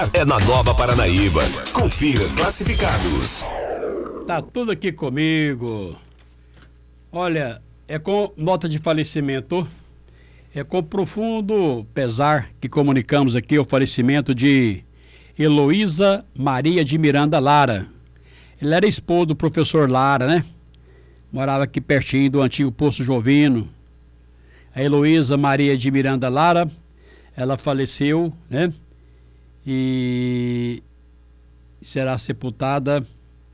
É na Nova Paranaíba. Confira classificados. Tá tudo aqui comigo. Olha, é com nota de falecimento. É com profundo pesar que comunicamos aqui o falecimento de Heloísa Maria de Miranda Lara. Ele era esposo do professor Lara, né? Morava aqui pertinho do antigo Poço Jovino. A Heloísa Maria de Miranda Lara, ela faleceu, né? E será sepultada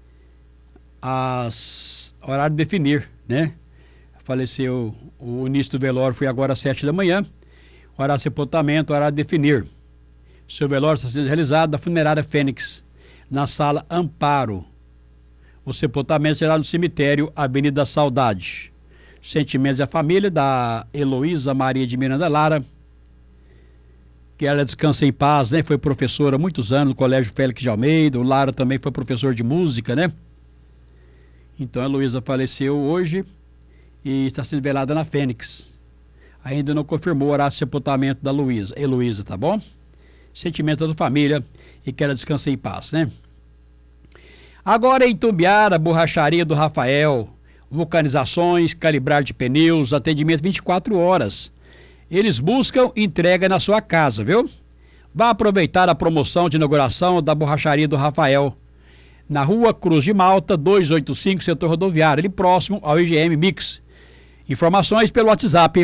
horário de definir, né? Faleceu, o início do velório foi agora às 7 da manhã. Horário de sepultamento, horário de definir. Seu velório está sendo realizado na funerária Fênix, na sala Amparo. O sepultamento será no cemitério Avenida Saudade. Sentimentos à família da Heloísa Maria de Miranda Lara, que ela descansa em paz, né? Foi professora há muitos anos no Colégio Félix de Almeida. O Lara também foi professor de música, né? Então a Heloísa faleceu hoje e está sendo velada na Fênix. Ainda não confirmou o horário de sepultamento da Heloísa, tá bom? Sentimento da família e que ela descanse em paz, né? Agora em Itumbiara, borracharia do Rafael, vulcanizações, calibrar de pneus, atendimento 24 horas. Eles buscam entrega na sua casa, viu? Vá aproveitar a promoção de inauguração da borracharia do Rafael, na rua Cruz de Malta, 285, setor rodoviário, ali próximo ao IGM Mix. Informações pelo WhatsApp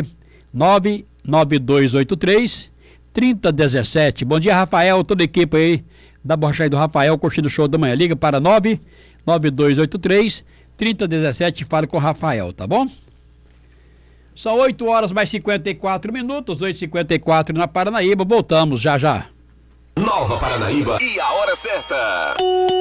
99283-3017. Bom dia, Rafael, toda a equipe aí da borracharia do Rafael, curtindo o show da manhã. Liga para 99283-3017 e fale com o Rafael, tá bom? São 8 horas mais 54 minutos, 8h54 na Paranaíba. Voltamos já já. Nova Paranaíba e a hora certa.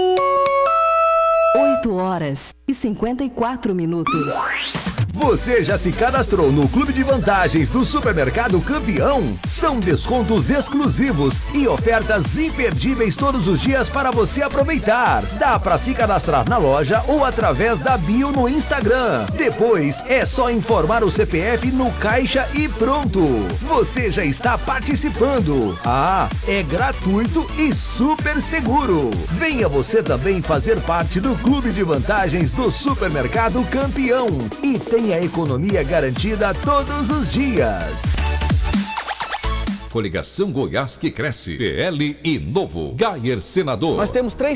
8 horas e 54 minutos. Você já se cadastrou no Clube de Vantagens do Supermercado Campeão? São descontos exclusivos e ofertas imperdíveis todos os dias para você aproveitar. Dá para se cadastrar na loja ou através da bio no Instagram. Depois é só informar o CPF no caixa e pronto. Você já está participando. Ah, é gratuito e super seguro. Venha você também fazer parte do Clube de Vantagens do Supermercado Campeão e tem a economia garantida todos os dias. Coligação Goiás que cresce. PL e Novo. Gayer Senador. Nós temos 3